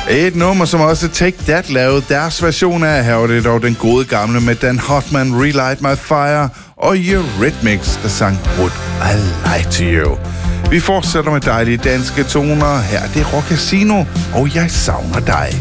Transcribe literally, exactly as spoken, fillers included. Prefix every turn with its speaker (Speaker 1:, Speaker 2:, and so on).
Speaker 1: Et nummer, som også Take That lavede deres version af. Her var det dog den gode gamle med Dan Hartman, Relight My Fire, og Eurythmics, der sang Would I Lie To You. Vi fortsætter med dejlige danske toner. Her er det Rock Casino, og Jeg Savner Dig.